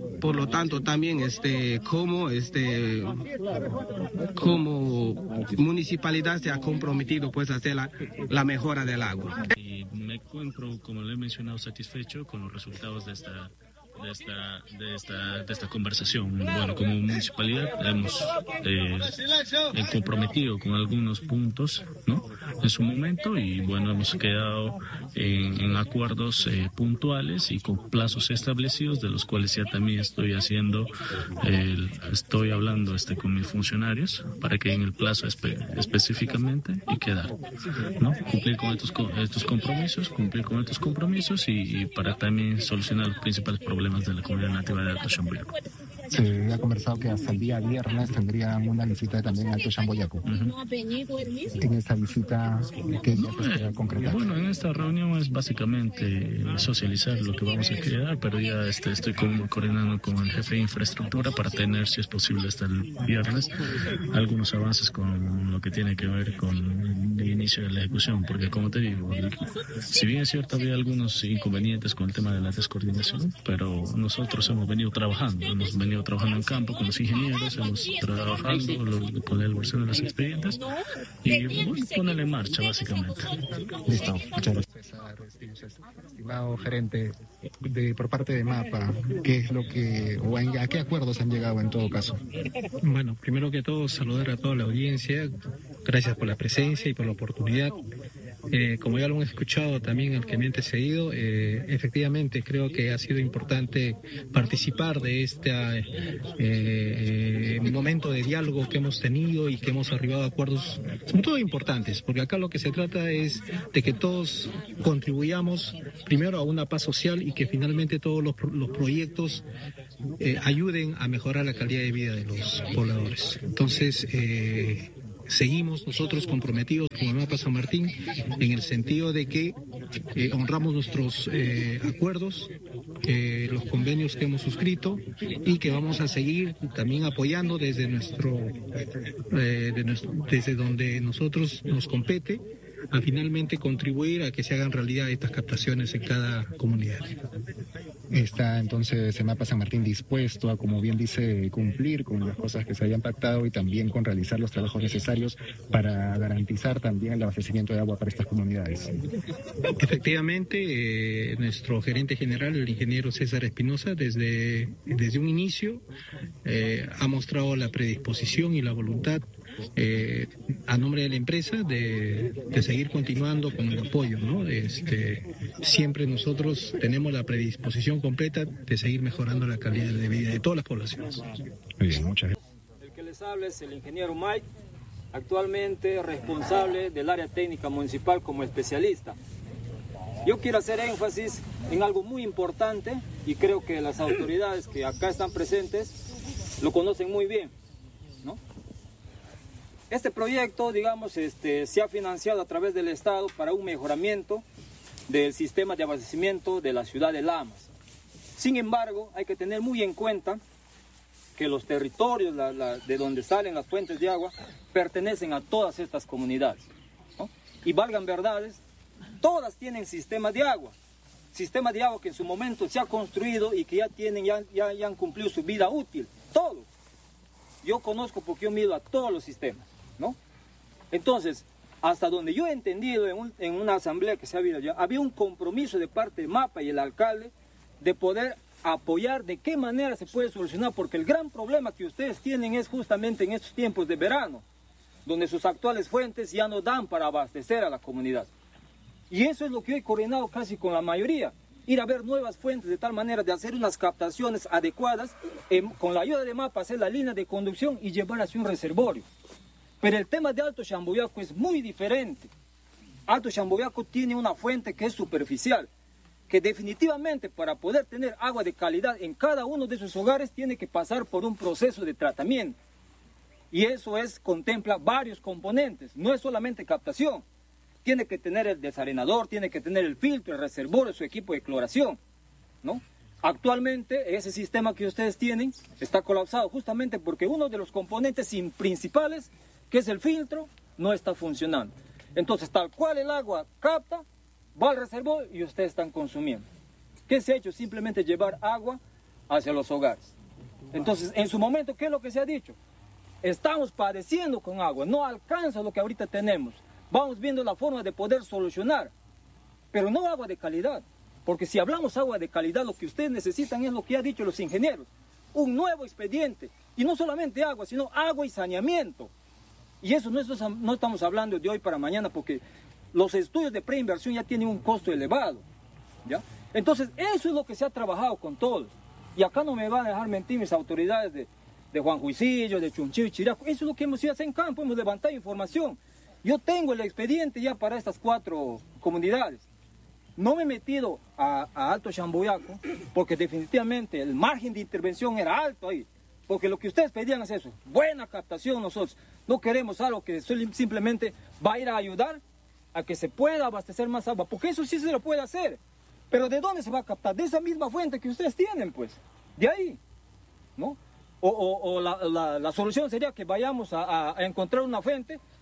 Speaker 2: como municipalidad se ha comprometido pues a hacer la mejora del agua.
Speaker 5: Y me encuentro, como le he mencionado, satisfecho con los resultados de esta conversación. Bueno, como municipalidad hemos comprometido con algunos puntos, ¿no? En su momento y bueno, hemos quedado en acuerdos puntuales y con plazos establecidos, de los cuales ya también estoy hablando con mis funcionarios para que en el plazo específicamente y quedar, ¿no? Cumplir con estos compromisos y para también solucionar los principales problemas de la comunidad nativa de Alto Shamboyaku.
Speaker 20: Se ha conversado que hasta el día viernes tendrían una visita también a Alto Shamboyaku. En esta visita, ¿qué se espera concretar?
Speaker 5: Bueno, en esta reunión es básicamente socializar lo que vamos a quedar, pero ya estoy coordinando con el jefe de infraestructura para tener, si es posible, hasta el viernes, algunos avances con lo que tiene que ver con de inicio de la ejecución, porque como te digo, si bien es cierto había algunos inconvenientes con el tema de la descoordinación, pero nosotros hemos venido trabajando en campo con los ingenieros, hemos trabajando con la elaboración de los expedientes y bueno, ponerle en marcha básicamente.
Speaker 9: Listo, muchas gracias. Estimado gerente, por parte de MAPA, ¿qué es lo que, o a qué acuerdos han llegado en todo caso?
Speaker 10: Bueno, primero que todo saludar a toda la audiencia, gracias por la presencia y por la oportunidad. Como ya lo han escuchado también el que me ha antecedido, efectivamente creo que ha sido importante participar de este momento de diálogo que hemos tenido y que hemos arribado a acuerdos, sobre todo importantes, porque acá lo que se trata es de que todos contribuyamos primero a una paz social y que finalmente todos los proyectos ayuden a mejorar la calidad de vida de los pobladores. Entonces, seguimos nosotros comprometidos con el MAPA San Martín en el sentido de que honramos nuestros acuerdos, los convenios que hemos suscrito y que vamos a seguir también apoyando desde desde donde nosotros nos compete a finalmente contribuir a que se hagan realidad estas captaciones en cada comunidad.
Speaker 9: Está entonces el MAPA San Martín dispuesto a, como bien dice, cumplir con las cosas que se habían pactado y también con realizar los trabajos necesarios para garantizar también el abastecimiento de agua para estas comunidades.
Speaker 10: Efectivamente, nuestro gerente general, el ingeniero César Espinosa, desde un inicio ha mostrado la predisposición y la voluntad a nombre de la empresa de seguir continuando con el apoyo, ¿no? Siempre nosotros tenemos la predisposición completa de seguir mejorando la calidad de vida de todas las poblaciones.
Speaker 9: Muy bien, muchas gracias.
Speaker 23: El que les habla es el ingeniero Mike, actualmente responsable del área técnica municipal como especialista. Yo quiero hacer énfasis en algo muy importante y creo que las autoridades que acá están presentes lo conocen muy bien, ¿no? Este proyecto, digamos, se ha financiado a través del Estado para un mejoramiento del sistema de abastecimiento de la ciudad de Lamas. Sin embargo, hay que tener muy en cuenta que los territorios de donde salen las fuentes de agua pertenecen a todas estas comunidades, ¿no? Y valgan verdades, todas tienen sistema de agua que en su momento se ha construido y que ya han cumplido su vida útil, todos. Yo conozco porque yo mido a todos los sistemas, ¿no? Entonces, hasta donde yo he entendido en una asamblea que se ha habido ya, había un compromiso de parte de MAPA y el alcalde de poder apoyar de qué manera se puede solucionar, porque el gran problema que ustedes tienen es justamente en estos tiempos de verano, donde sus actuales fuentes ya no dan para abastecer a la comunidad. Y eso es lo que yo he coordinado casi con la mayoría, ir a ver nuevas fuentes de tal manera de hacer unas captaciones adecuadas, con la ayuda de MAPA hacer la línea de conducción y llevar hacia un reservorio. Pero el tema de Alto Shamboyaco es muy diferente. Alto Shamboyaco tiene una fuente que es superficial, que definitivamente para poder tener agua de calidad en cada uno de sus hogares tiene que pasar por un proceso de tratamiento. Y eso contempla varios componentes, no es solamente captación. Tiene que tener el desarenador, tiene que tener el filtro, el reservorio, su equipo de cloración, ¿no? Actualmente ese sistema que ustedes tienen está colapsado justamente porque uno de los componentes principales, que es el filtro, no está funcionando. Entonces, tal cual el agua capta, va al reservorio y ustedes están consumiendo. ¿Qué se ha hecho? Simplemente llevar agua hacia los hogares. Entonces, en su momento, ¿qué es lo que se ha dicho? Estamos padeciendo con agua, no alcanza lo que ahorita tenemos. Vamos viendo la forma de poder solucionar, pero no agua de calidad. Porque si hablamos agua de calidad, lo que ustedes necesitan es lo que han dicho los ingenieros. Un nuevo expediente. Y no solamente agua, sino agua y saneamiento. Y eso no estamos hablando de hoy para mañana, porque los estudios de preinversión ya tienen un costo elevado, ¿ya? Entonces, eso es lo que se ha trabajado con todos. Y acá no me van a dejar mentir mis autoridades de Juan Juicillo, de Chunchillo y Chiraco. Eso es lo que hemos ido a hacer en campo, hemos levantado información. Yo tengo el expediente ya para estas 4 comunidades. No me he metido a Alto Shamboyaco, porque definitivamente el margen de intervención era alto ahí. Porque lo que ustedes pedían es eso, buena captación nosotros. No queremos algo que simplemente va a ir a ayudar a que se pueda abastecer más agua, porque eso sí se lo puede hacer. Pero ¿de dónde se va a captar? De esa misma fuente que ustedes tienen, pues. De ahí, ¿no? O la solución sería que vayamos a encontrar una fuente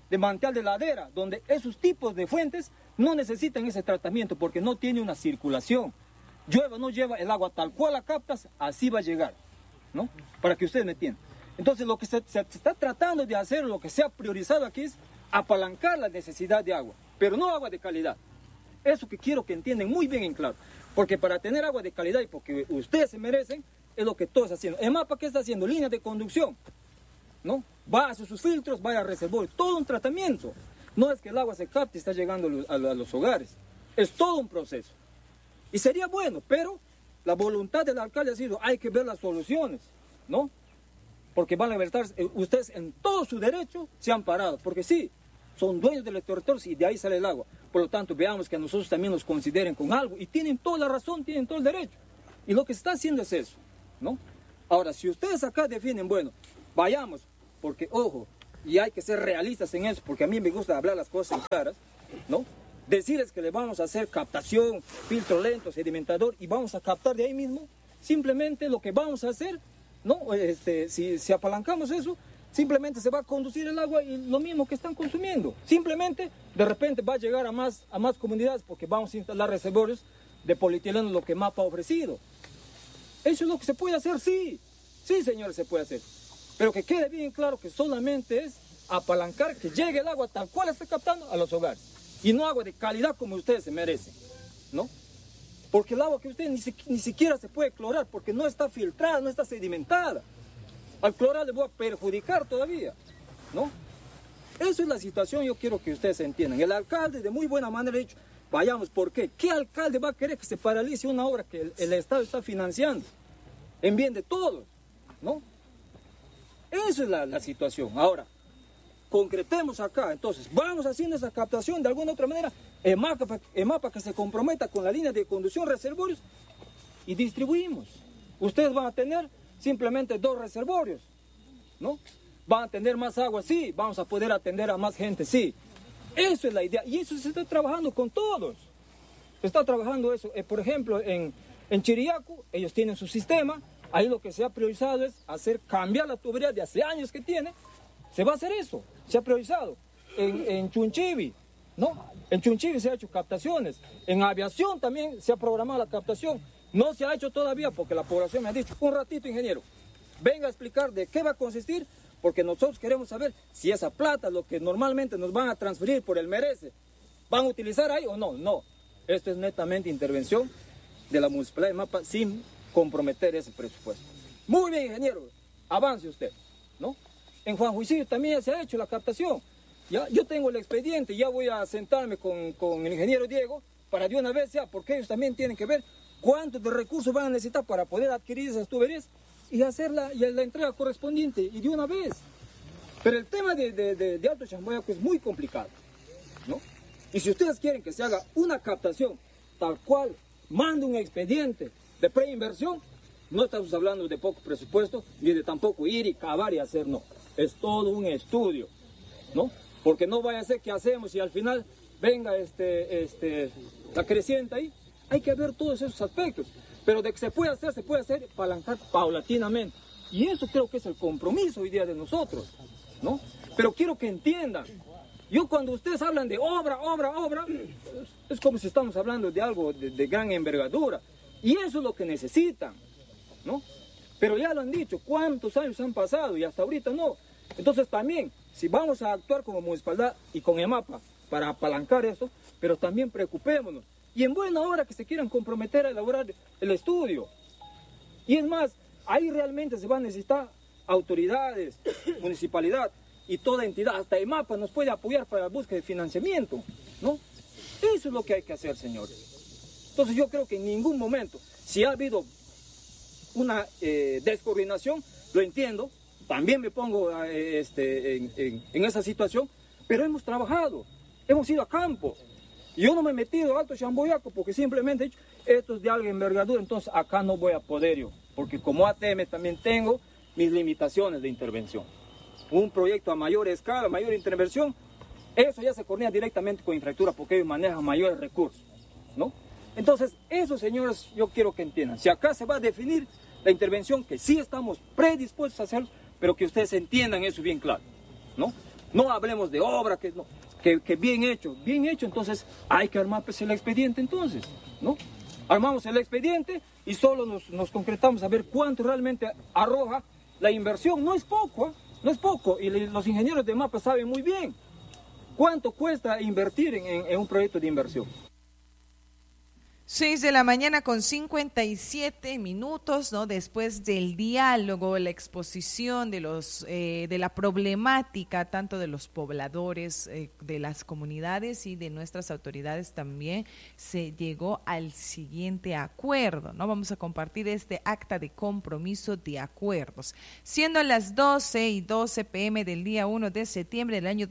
Speaker 23: de manantial de ladera, donde esos tipos de fuentes no necesitan ese tratamiento porque no tiene una circulación. Llueva o no lleva, el agua tal cual la captas, así va a llegar, ¿no? Para que ustedes me entiendan. Entonces lo que se está tratando de hacer, lo que se ha priorizado aquí es apalancar la necesidad de agua, pero no agua de calidad. Eso que quiero que entiendan muy bien en claro, porque para tener agua de calidad y porque ustedes se merecen, es lo que todos están haciendo. EMAPA, ¿qué está haciendo? Líneas de conducción, ¿no? Va a hacer sus filtros, va a reservorios, todo un tratamiento. No es que el agua se capte y está llegando a los hogares, es todo un proceso. Y sería bueno, pero la voluntad del alcalde ha sido, hay que ver las soluciones, ¿no? Porque van a libertar, ustedes en todo su derecho se han parado, porque sí, son dueños del territorio y de ahí sale el agua. Por lo tanto, veamos que a nosotros también nos consideren con algo, y tienen toda la razón, tienen todo el derecho. Y lo que se está haciendo es eso, ¿no? Ahora, si ustedes acá definen, bueno, vayamos, porque ojo, y hay que ser realistas en eso, porque a mí me gusta hablar las cosas claras, ¿no? Decirles que le vamos a hacer captación, filtro lento, sedimentador, y vamos a captar de ahí mismo, simplemente lo que vamos a hacer, ¿no? Si apalancamos eso, simplemente se va a conducir el agua y lo mismo que están consumiendo. Simplemente, de repente va a llegar a más comunidades porque vamos a instalar reservorios de polietileno, lo que EMAPA ha ofrecido. Eso es lo que se puede hacer, sí. Sí, señores, se puede hacer. Pero que quede bien claro que solamente es apalancar que llegue el agua tal cual esté captando a los hogares. Y no agua de calidad como ustedes se merecen, ¿no? Porque el agua que ustedes ni siquiera se puede clorar porque no está filtrada, no está sedimentada. Al clorar le voy a perjudicar todavía, ¿no? Eso es la situación, yo quiero que ustedes entiendan. El alcalde de muy buena manera ha dicho, vayamos, ¿por qué? ¿Qué alcalde va a querer que se paralice una obra que el Estado está financiando en bien de todos, ¿no? Esa es la situación. Ahora, concretemos acá, entonces, vamos haciendo esa captación de alguna otra manera, EMAPA que se comprometa con la línea de conducción, reservorios, y distribuimos. Ustedes van a tener simplemente 2 reservorios, ¿no? Van a tener más agua, sí, vamos a poder atender a más gente, sí. Eso es la idea, y eso se está trabajando con todos. Se está trabajando eso, por ejemplo, en Chiriaco, ellos tienen su sistema, ahí lo que se ha priorizado es cambiar la tubería de hace años que tiene, se va a hacer eso, se ha priorizado. En Chunchivi, ¿no? En Chunchivi se ha hecho captaciones, en aviación también se ha programado la captación, no se ha hecho todavía porque la población me ha dicho, un ratito ingeniero, venga a explicar de qué va a consistir, porque nosotros queremos saber si esa plata, lo que normalmente nos van a transferir por el Merece, ¿van a utilizar ahí o no? No, esto es netamente intervención de la Municipalidad de EMAPA sin comprometer ese presupuesto. Muy bien, ingeniero, avance usted, ¿no? En Juan Juicillo también se ha hecho la captación. ¿Ya? Yo tengo el expediente, ya voy a sentarme con el ingeniero Diego para de una vez ya, porque ellos también tienen que ver cuántos de recursos van a necesitar para poder adquirir esas tuberías y hacer la entrega correspondiente y de una vez. Pero el tema de Alto Chamboyaco es muy complicado, ¿no? Y si ustedes quieren que se haga una captación tal cual, mande un expediente de preinversión, no estamos hablando de poco presupuesto, ni de tampoco ir y cavar y hacer, no. Es todo un estudio, ¿no? Porque no vaya a ser que hacemos y al final venga la creciente ahí. Hay que ver todos esos aspectos. Pero de que se puede hacer, apalancar paulatinamente. Y eso creo que es el compromiso hoy día de nosotros, ¿no? Pero quiero que entiendan. Yo cuando ustedes hablan de obra, es como si estamos hablando de algo de gran envergadura. Y eso es lo que necesitan, ¿no? Pero ya lo han dicho, ¿cuántos años han pasado? Y hasta ahorita no. Entonces también, si vamos a actuar como municipalidad y con EMAPA para apalancar eso, pero también preocupémonos. Y en buena hora que se quieran comprometer a elaborar el estudio. Y es más, ahí realmente se va a necesitar autoridades, municipalidad y toda entidad, hasta EMAPA nos puede apoyar para la búsqueda de financiamiento, ¿no? Eso es lo que hay que hacer, señores. Entonces yo creo que en ningún momento, si ha habido una descoordinación, lo entiendo, también me pongo en esa situación, pero hemos trabajado, hemos ido a campo. Yo no me he metido a Alto Chamboyaco porque simplemente he dicho, esto es de algo envergadura, entonces acá no voy a poder yo, porque como ATM también tengo mis limitaciones de intervención. Un proyecto a mayor escala, mayor intervención, eso ya se coordina directamente con infraestructura porque ellos manejan mayores recursos, ¿no? Entonces, eso, señores, yo quiero que entiendan. Si acá se va a definir la intervención, que sí estamos predispuestos a hacerlo, pero que ustedes entiendan eso bien claro, ¿no? No hablemos de obra, que bien hecho, entonces hay que armar pues el expediente entonces, ¿no? Armamos el expediente y solo nos concretamos a ver cuánto realmente arroja la inversión. No es poco, no es poco, y los ingenieros de MAPA saben muy bien cuánto cuesta invertir en un proyecto de inversión.
Speaker 1: 6 de la mañana con 57 minutos, ¿no? Después del diálogo, la exposición de la problemática tanto de los pobladores, de las comunidades y de nuestras autoridades también, se llegó al siguiente acuerdo, ¿no? Vamos a compartir este acta de compromiso de acuerdos. Siendo las 12:12 p.m. del día 1 de septiembre del año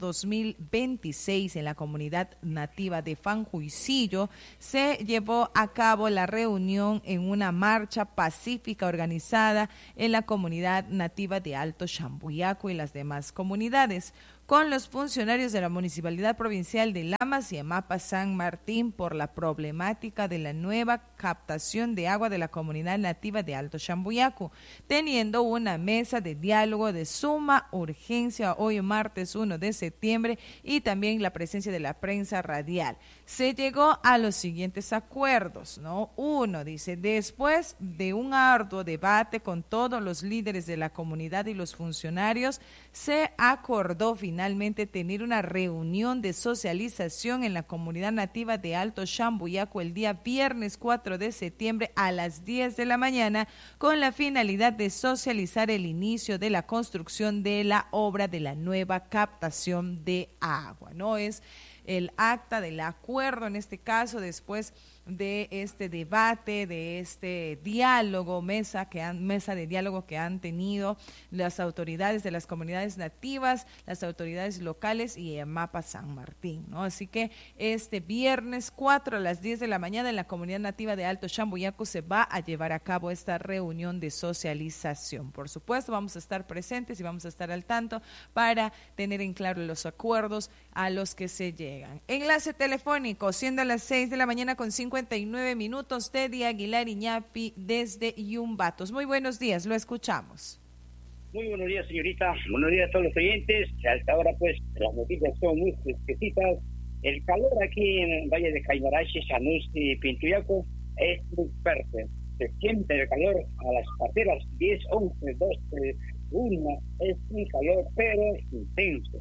Speaker 1: 2026 en la comunidad nativa de Fanjuicillo, se llevó a cabo la reunión en una marcha pacífica organizada en la comunidad nativa de Alto Shambuyaco y las demás comunidades, con los funcionarios de la Municipalidad Provincial de Lamas y EMAPA San Martín por la problemática de la nueva captación de agua de la comunidad nativa de Alto Shambuyaco, teniendo una mesa de diálogo de suma urgencia hoy martes 1 de septiembre y también la presencia de la prensa radial. Se llegó a los siguientes acuerdos, ¿no? Uno, dice, después de un arduo debate con todos los líderes de la comunidad y los funcionarios, se acordó finalmente tener una reunión de socialización en la comunidad nativa de Alto Shambuyaco el día viernes 4 de septiembre a las 10 de la mañana con la finalidad de socializar el inicio de la construcción de la obra de la nueva captación de agua, ¿no? Es el acta del acuerdo en este caso después de este debate, de este diálogo, mesa de diálogo que han tenido las autoridades de las comunidades nativas, las autoridades locales y EMAPA San Martín, ¿no? Así que este viernes 4 a las 10 de la mañana en la comunidad nativa de Alto Shambuyaco se va a llevar a cabo esta reunión de socialización. Por supuesto, vamos a estar presentes y vamos a estar al tanto para tener en claro los acuerdos a los que se llegan. Enlace telefónico, siendo las 6 de la mañana con 59 minutos, Teddy Aguilar Iñapi desde Yumbatos. Muy buenos días, lo escuchamos.
Speaker 7: Muy buenos días, señorita. Buenos días a todos los oyentes. Hasta ahora, pues, las noticias son muy fresquecitas. El calor aquí en el Valle de Caimarache, Sanus y Pintuyaco es muy fuerte. Se siente el calor a las parteras 10, 11, 12, 1. Es un calor, pero intenso.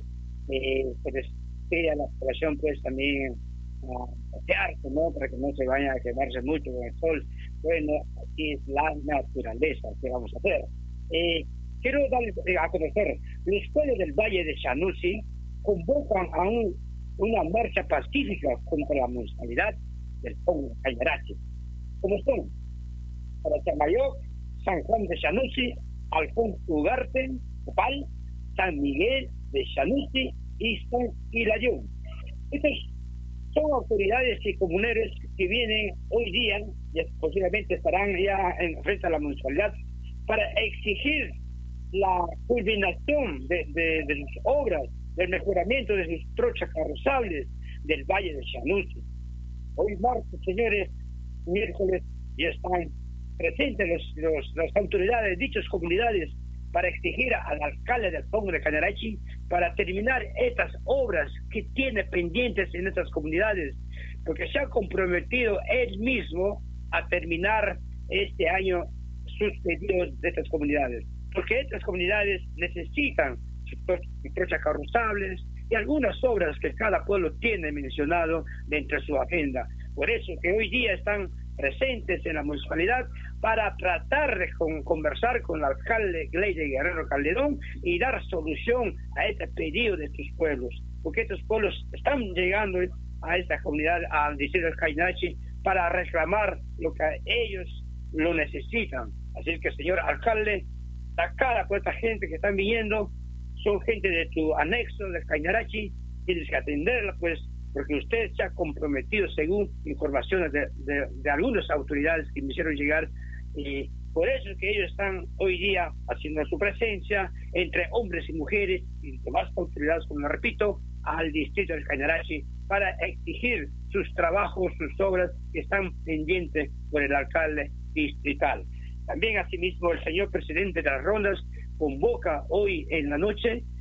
Speaker 7: Se les pide a la población, pues, también a pasearse, ¿no? Para que no se vaya a quemarse mucho con el sol. Bueno, así es la naturaleza. ¿Qué vamos a hacer? Quiero darles a conocer, los pueblos del Valle de Sanusi convocan a una marcha pacífica contra la municipalidad del Pongo Caimarache. Como son para Chamayoc, San Juan de Sanusi, Alfonso Ugarte, Copal, San Miguel de Sanusi y San Ilayón. Estos son autoridades y comuneros que vienen hoy día, y posiblemente estarán ya frente a la municipalidad, para exigir la culminación de sus obras, del mejoramiento de sus trochas carrozables del Valle de Sanusi. Hoy martes, señores, miércoles, ya están presentes las autoridades de dichas comunidades para exigir al alcalde del Pongo de Caimarache para terminar estas obras que tiene pendientes en estas comunidades, porque se ha comprometido él mismo a terminar este año sus pedidos de estas comunidades, porque estas comunidades necesitan sus trochas carrozables y algunas obras que cada pueblo tiene mencionado dentro de su agenda. Por eso que hoy día están presentes en la municipalidad para tratar de conversar con el alcalde Gleider Guerrero Calderón y dar solución a este pedido de estos pueblos, porque estos pueblos están llegando a esta comunidad, al distrito de Caimarache, para reclamar lo que ellos lo necesitan. Así que, señor alcalde, la cara por esta gente que están viniendo, son gente de tu anexo de Caimarache, tienes que atenderla, pues, porque usted se ha comprometido según informaciones de algunas autoridades que me hicieron llegar, y por eso es que ellos están hoy día haciendo su presencia entre hombres y mujeres y demás autoridades, como lo repito, al distrito del Caimarache para exigir sus trabajos, sus obras que están pendientes por el alcalde distrital. También asimismo el señor presidente de las rondas convoca hoy en la noche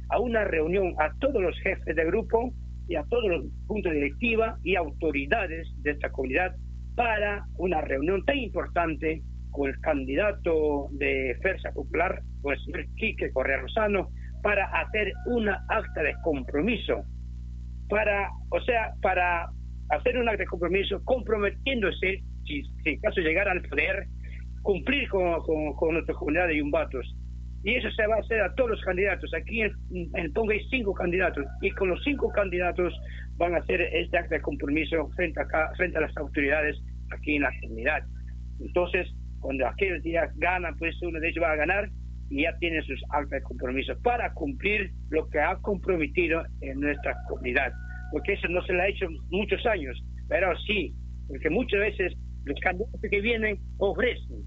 Speaker 7: a una reunión a todos los jefes de grupo y a todos los puntos de directiva y autoridades de esta comunidad para una reunión tan importante con el candidato de Fuerza Popular, con el señor Quique Correa Rosano, para hacer una acta de compromiso, para hacer un acta de compromiso comprometiéndose, si en caso de llegar al poder, cumplir con nuestra comunidad de Yumbatos. Y eso se va a hacer a todos los candidatos. Aquí en Ponga hay 5 candidatos, y con los 5 candidatos van a hacer este acta de compromiso frente a las autoridades aquí en la comunidad. Entonces, cuando aquellos días ganan, pues uno de ellos va a ganar y ya tiene sus actas de compromiso para cumplir lo que ha comprometido en nuestra comunidad. Porque eso no se lo ha hecho muchos años, pero sí, porque muchas veces los candidatos que vienen ofrecen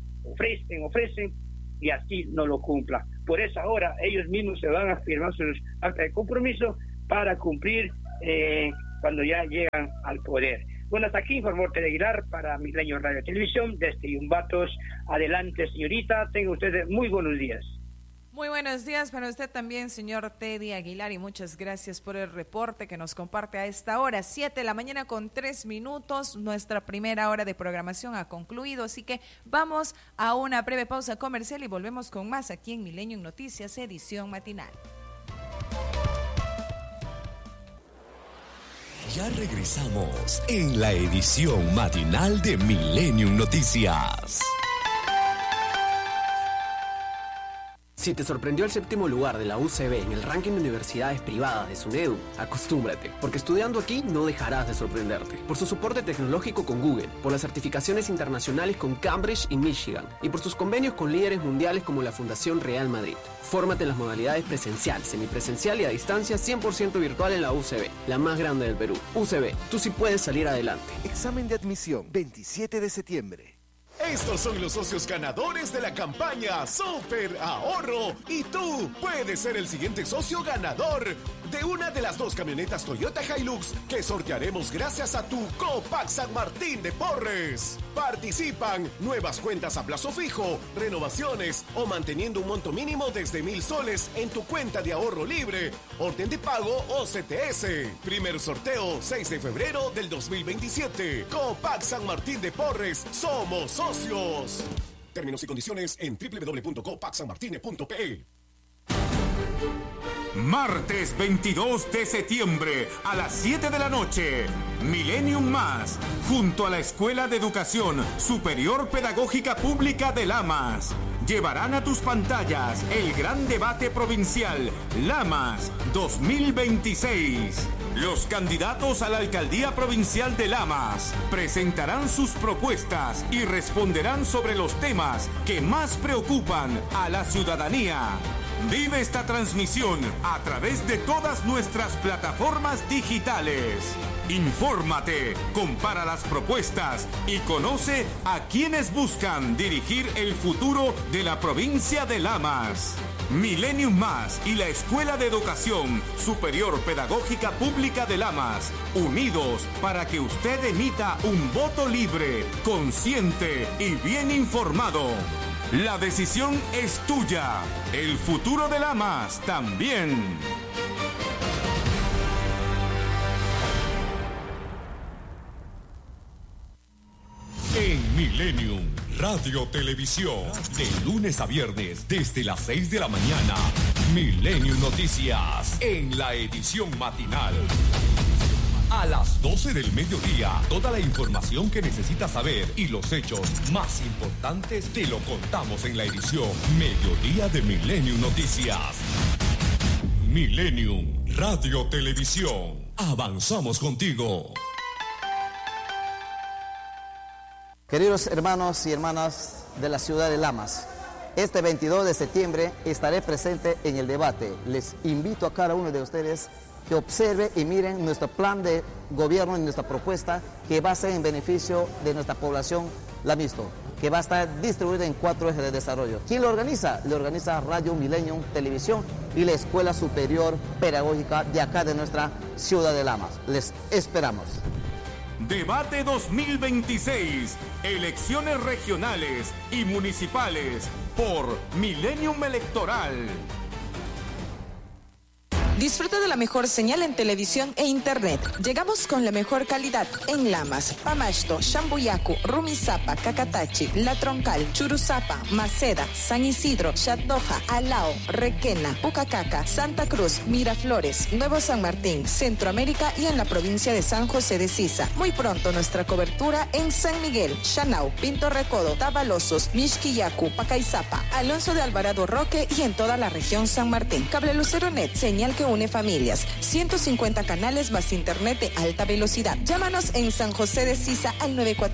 Speaker 7: y así no lo cumplan. Por eso ahora ellos mismos se van a firmar sus actas de compromiso para cumplir cuando ya llegan al poder. Bueno, hasta aquí informó Ortega Aguilar para Milenio Radio Televisión desde Yumbatos. Adelante, señorita, tengan ustedes muy buenos días.
Speaker 1: Muy buenos días para usted también, señor Teddy Aguilar, y muchas gracias por el reporte que nos comparte a esta hora, 7 de la mañana con 3 minutos. Nuestra primera hora de programación ha concluido, así que vamos a una breve pausa comercial y volvemos con más aquí en Millennium Noticias, edición matinal.
Speaker 22: Ya regresamos en la edición matinal de Millennium Noticias.
Speaker 13: Si te sorprendió el 7º lugar de la UCB en el ranking de universidades privadas de SUNEDU, acostúmbrate, porque estudiando aquí no dejarás de sorprenderte. Por su soporte tecnológico con Google, por las certificaciones internacionales con Cambridge y Michigan, y por sus convenios con líderes mundiales como la Fundación Real Madrid. Fórmate en las modalidades presencial, semipresencial y a distancia 100% virtual en la UCB, la más grande del Perú. UCB, tú sí puedes salir adelante.
Speaker 14: Examen de admisión, 27 de septiembre.
Speaker 12: Estos son los socios ganadores de la campaña Super Ahorro y tú puedes ser el siguiente socio ganador de una de las 2 camionetas Toyota Hilux que sortearemos gracias a tu Copac San Martín de Porres. Participan nuevas cuentas a plazo fijo, renovaciones o manteniendo un monto mínimo desde 1,000 soles en tu cuenta de ahorro libre, orden de pago o CTS. Primer sorteo 6 de febrero del 2027. Copac San Martín de Porres, somos socios. Términos y condiciones en www.copacsanmartine.pe.
Speaker 15: Martes 22 de septiembre a las 7 de la noche, Millennium Más, junto a la Escuela de Educación Superior Pedagógica Pública de Lamas, llevarán a tus pantallas el gran debate provincial Lamas 2026. Los candidatos a la alcaldía provincial de Lamas presentarán sus propuestas y responderán sobre los temas que más preocupan a la ciudadanía. Vive esta transmisión a través de todas nuestras plataformas digitales. Infórmate, compara las propuestas y conoce a quienes buscan dirigir el futuro de la provincia de Lamas. Millennium Más y la Escuela de Educación Superior Pedagógica Pública de Lamas, unidos para que usted emita un voto libre, consciente y bien informado. La decisión es tuya. El futuro de Lamas también.
Speaker 22: En Millennium Radio Televisión, de lunes a viernes desde las 6 de la mañana. Millennium Noticias en la edición matinal. A las 12 del mediodía, toda la información que necesitas saber y los hechos más importantes te lo contamos en la edición Mediodía de Millennium Noticias. Millennium Radio Televisión. Avanzamos contigo.
Speaker 6: Queridos hermanos y hermanas de la ciudad de Lamas, este 22 de septiembre estaré presente en el debate. Les invito a cada uno de ustedes que observe y miren nuestro plan de gobierno y nuestra propuesta que va a ser en beneficio de nuestra población lamisto, que va a estar distribuida en 4 ejes de desarrollo. ¿Quién lo organiza? Lo organiza Radio Millennium Televisión y la Escuela Superior Pedagógica de acá de nuestra ciudad de Lamas. Les esperamos.
Speaker 15: Debate 2026, elecciones regionales y municipales por Millennium Electoral.
Speaker 4: Disfruta de la mejor señal en televisión e internet. Llegamos con la mejor calidad en Lamas, Pamashto, Shambuyacu, Rumisapa, Cacatachi, La Troncal, Churuzapa, Maceda, San Isidro, Chatoja, Alao, Requena, Pucacaca, Santa Cruz, Miraflores, Nuevo San Martín, Centroamérica y en la provincia de San José de Sisa. Muy pronto nuestra cobertura en San Miguel, Chanau, Pinto Recodo, Tabalosos, Mixquillacu, Pacaizapa, Alonso de Alvarado Roque y en toda la región San Martín. Cable Lucero Net, señal que une familias. 150 canales más internet de alta velocidad. Llámanos en San José de Sisa al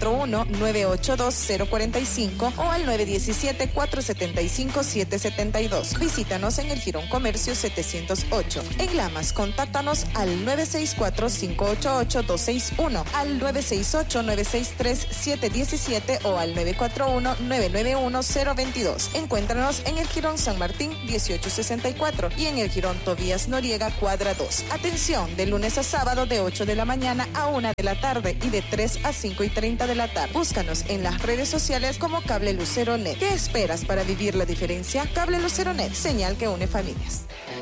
Speaker 4: 941-982-045 o al 917-475-772. Visítanos en el Girón Comercio 708. En Lamas, contáctanos al 964-588-261, al 968-963-717 o al 941-991-022. Encuéntranos en el Girón San Martín 1864 y en el Girón Tobías Noriega, cuadra 2. Atención, de lunes a sábado de 8 de la mañana a 1 de la tarde y de 3 a 5:30 de la tarde. Búscanos en las redes sociales como Cable Lucero Net. ¿Qué esperas para vivir la diferencia? Cable Lucero Net, señal que une familias.